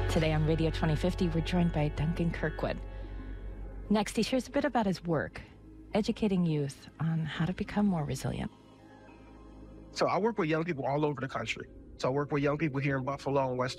Today on Radio 2050, we're joined by Duncan Kirkwood. Next, he shares a bit about his work, educating youth on how to become more resilient. So I work with young people all over the country. So I work with young people here in Buffalo and West